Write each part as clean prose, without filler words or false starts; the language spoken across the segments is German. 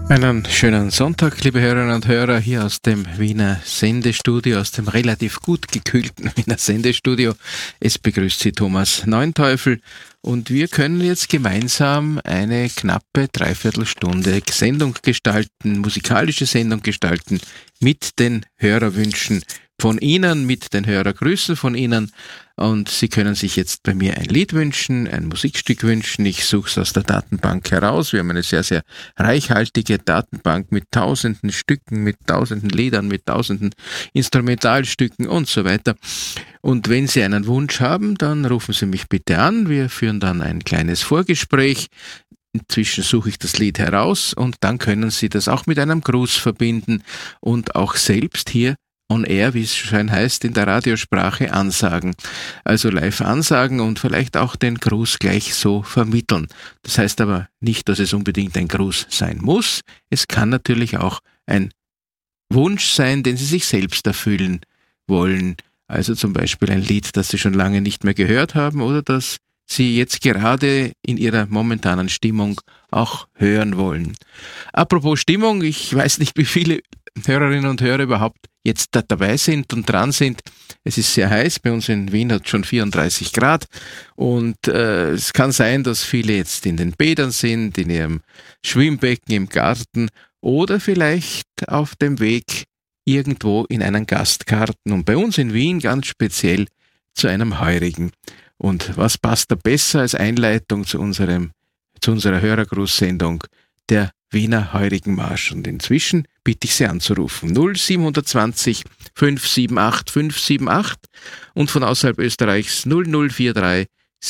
Einen schönen Sonntag, liebe Hörerinnen und Hörer, hier aus dem Wiener Sendestudio, aus dem relativ gut gekühlten Wiener Sendestudio. Es begrüßt Sie Thomas Neunteufel und wir können jetzt gemeinsam eine knappe Dreiviertelstunde Sendung gestalten, musikalische Sendung gestalten mit den Hörerwünschen von Ihnen, mit den Hörergrüßen von Ihnen. Und Sie können sich jetzt bei mir ein Lied wünschen, ein Musikstück wünschen. Ich suche es aus der Datenbank heraus. Wir haben eine sehr, sehr reichhaltige Datenbank mit tausenden Stücken, mit tausenden Liedern, mit tausenden Instrumentalstücken und so weiter. Und wenn Sie einen Wunsch haben, dann rufen Sie mich bitte an. Wir führen dann ein kleines Vorgespräch. Inzwischen suche ich das Lied heraus und dann können Sie das auch mit einem Gruß verbinden und auch selbst hier on air, wie es schon heißt, in der Radiosprache ansagen. Also live ansagen und vielleicht auch den Gruß gleich so vermitteln. Das heißt aber nicht, dass es unbedingt ein Gruß sein muss. Es kann natürlich auch ein Wunsch sein, den Sie sich selbst erfüllen wollen. Also zum Beispiel ein Lied, das Sie schon lange nicht mehr gehört haben oder das Sie jetzt gerade in Ihrer momentanen Stimmung auch hören wollen. Apropos Stimmung, ich weiß nicht, wie viele Hörerinnen und Hörer überhaupt jetzt dabei sind und dran sind. Es ist sehr heiß, bei uns in Wien hat es schon 34 Grad und es kann sein, dass viele jetzt in den Bädern sind, in ihrem Schwimmbecken, im Garten oder vielleicht auf dem Weg irgendwo in einen Gastgarten und bei uns in Wien ganz speziell zu einem Heurigen. Und was passt da besser als Einleitung zu unserer Hörergrußsendung, der Wiener Heurigenmarsch. Und inzwischen bitte ich Sie anzurufen. 0720 578 578 und von außerhalb Österreichs 0043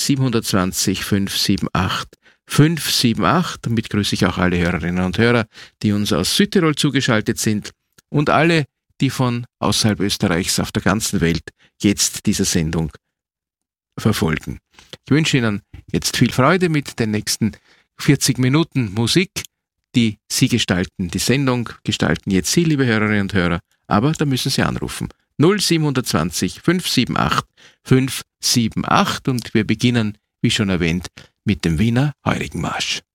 720 578 578. Damit grüße ich auch alle Hörerinnen und Hörer, die uns aus Südtirol zugeschaltet sind und alle, die von außerhalb Österreichs auf der ganzen Welt jetzt diese Sendung verfolgen. Ich wünsche Ihnen jetzt viel Freude mit den nächsten 40 Minuten Musik, die Sie gestalten. Die Sendung gestalten jetzt Sie, liebe Hörerinnen und Hörer, aber da müssen Sie anrufen. 0720 578 578 und wir beginnen, wie schon erwähnt, mit dem Wiener Heurigenmarsch.